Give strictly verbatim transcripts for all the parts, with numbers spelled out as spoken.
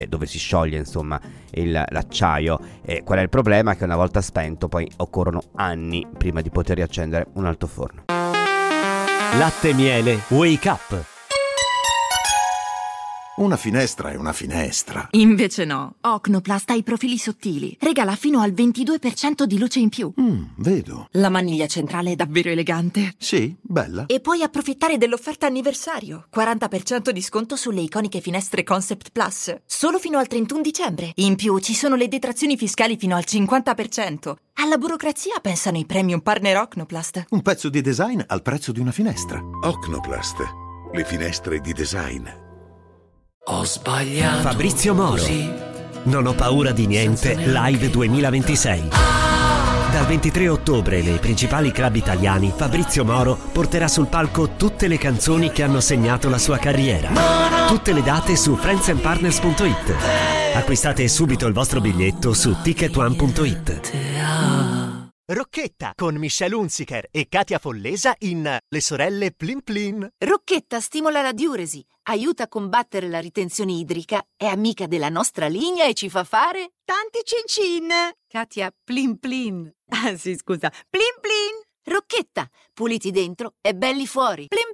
dove si scioglie insomma il, l'acciaio. E qual è il problema? Che una volta spento poi occorrono anni prima di poter riaccendere un altoforno. Latte miele Wake Up. Una finestra è una finestra. Invece no. Ocnoplast ha i profili sottili. Regala fino al ventidue per cento di luce in più. Mm, vedo. La maniglia centrale è davvero elegante. Sì, bella. E puoi approfittare dell'offerta anniversario. quaranta per cento di sconto sulle iconiche finestre Concept Plus. Solo fino al trentuno dicembre. In più ci sono le detrazioni fiscali fino al cinquanta per cento. Alla burocrazia pensano i premium partner Ocnoplast. Un pezzo di design al prezzo di una finestra. Ocnoplast, le finestre di design. Ho sbagliato. Fabrizio Moro. Così. Non ho paura di niente Live duemilaventisei. Dal ventitré ottobre nei principali club italiani Fabrizio Moro porterà sul palco tutte le canzoni che hanno segnato la sua carriera. Tutte le date su friends and partners punto it. Acquistate subito il vostro biglietto su ticket one punto it. Rocchetta con Michelle Hunziker e Katia Follesa in Le sorelle Plin Plin. Rocchetta stimola la diuresi, aiuta a combattere la ritenzione idrica, è amica della nostra linea e ci fa fare tanti cin cin. Katia, plin plin. Ah sì, scusa, plin plin. Rocchetta, puliti dentro e belli fuori. Plin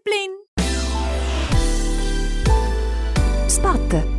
plin. Spot.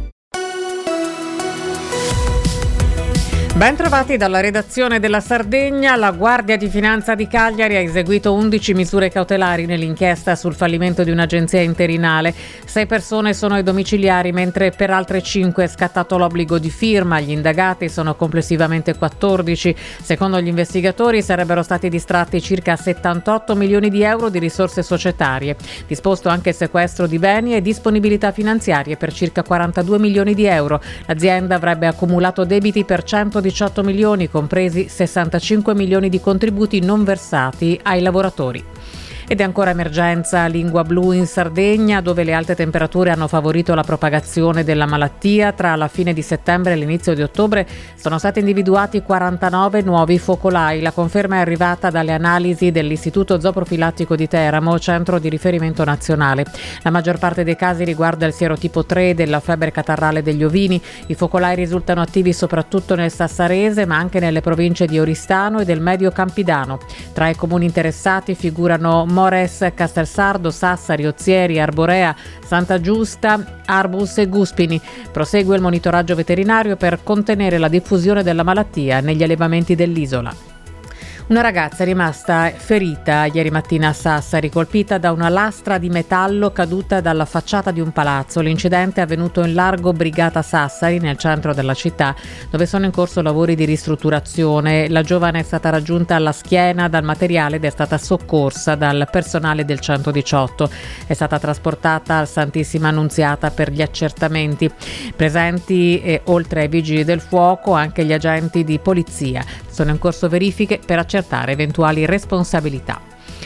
Ben trovati dalla redazione della Sardegna. La Guardia di Finanza di Cagliari ha eseguito undici misure cautelari nell'inchiesta sul fallimento di un'agenzia interinale. Sei persone sono ai domiciliari, mentre per altre cinque è scattato l'obbligo di firma. Gli indagati sono complessivamente quattordici. Secondo gli investigatori sarebbero stati distratti circa settantotto milioni di euro di risorse societarie. Disposto anche il sequestro di beni e disponibilità finanziarie per circa quarantadue milioni di euro. L'azienda avrebbe accumulato debiti per centodiciotto milioni, compresi sessantacinque milioni di contributi non versati ai lavoratori. Ed è ancora emergenza lingua blu in Sardegna, dove le alte temperature hanno favorito la propagazione della malattia. Tra la fine di settembre e l'inizio di ottobre sono stati individuati quarantanove nuovi focolai. La conferma è arrivata dalle analisi dell'Istituto Zooprofilattico di Teramo, centro di riferimento nazionale. La maggior parte dei casi riguarda il sierotipo tre della febbre catarrale degli ovini. I focolai risultano attivi soprattutto nel Sassarese, ma anche nelle province di Oristano e del Medio Campidano. Tra i comuni interessati figurano Mores, Castelsardo, Sassari, Ozieri, Arborea, Santa Giusta, Arbus e Guspini. Prosegue il monitoraggio veterinario per contenere la diffusione della malattia negli allevamenti dell'isola. Una ragazza è rimasta ferita ieri mattina a Sassari, colpita da una lastra di metallo caduta dalla facciata di un palazzo. L'incidente è avvenuto in largo Brigata Sassari, nel centro della città, dove sono in corso lavori di ristrutturazione. La giovane è stata raggiunta alla schiena dal materiale ed è stata soccorsa dal personale del centodiciotto. È stata trasportata al Santissima Annunziata per gli accertamenti. Presenti, eh, oltre ai vigili del fuoco, anche gli agenti di polizia. Sono in corso verifiche per accertare eventuali responsabilità.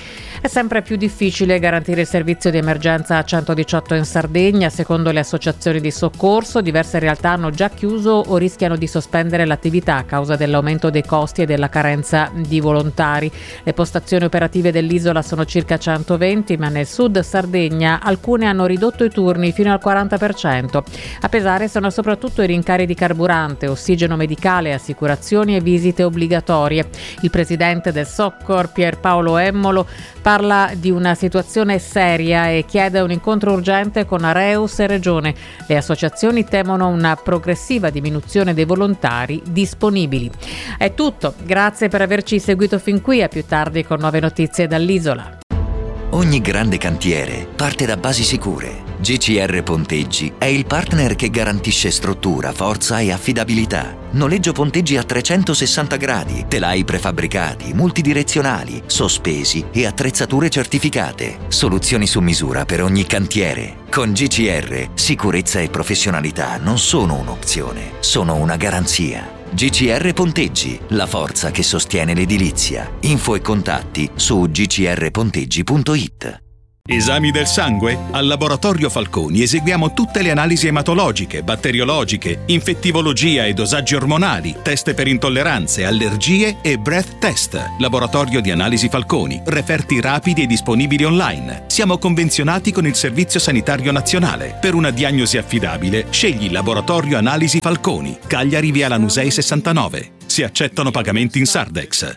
È sempre più difficile garantire il servizio di emergenza centodiciotto in Sardegna. Secondo le associazioni di soccorso, diverse realtà hanno già chiuso o rischiano di sospendere l'attività a causa dell'aumento dei costi e della carenza di volontari. Le postazioni operative dell'isola sono circa centoventi, ma nel sud Sardegna alcune hanno ridotto i turni fino al quaranta per cento. A pesare sono soprattutto i rincari di carburante, ossigeno medicale, assicurazioni e visite obbligatorie. Il presidente del Soccor, Pierpaolo Emmolo, parla di una situazione seria e chiede un incontro urgente con Areus e Regione. Le associazioni temono una progressiva diminuzione dei volontari disponibili. È tutto, grazie per averci seguito fin qui, a più tardi con nuove notizie dall'isola. Ogni grande cantiere parte da basi sicure. G C R Ponteggi è il partner che garantisce struttura, forza e affidabilità. Noleggio ponteggi a trecentosessanta gradi, telai prefabbricati, multidirezionali, sospesi e attrezzature certificate. Soluzioni su misura per ogni cantiere. Con G C R, sicurezza e professionalità non sono un'opzione, sono una garanzia. G C R Ponteggi, la forza che sostiene l'edilizia. Info e contatti su g c r ponteggi punto it. Esami del sangue? Al Laboratorio Falconi eseguiamo tutte le analisi ematologiche, batteriologiche, infettivologia e dosaggi ormonali, test per intolleranze, allergie e breath test. Laboratorio di Analisi Falconi, referti rapidi e disponibili online. Siamo convenzionati con il Servizio Sanitario Nazionale. Per una diagnosi affidabile, scegli Laboratorio Analisi Falconi, Cagliari via Lanusei sessantanove. Si accettano pagamenti in Sardex.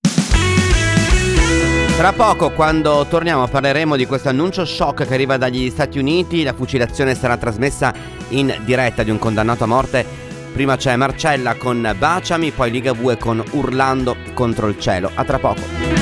Tra poco, quando torniamo, parleremo di questo annuncio shock che arriva dagli Stati Uniti. La fucilazione sarà trasmessa in diretta di un condannato a morte. Prima c'è Marcella con Baciami, poi Ligabue con Urlando contro il cielo. A tra poco.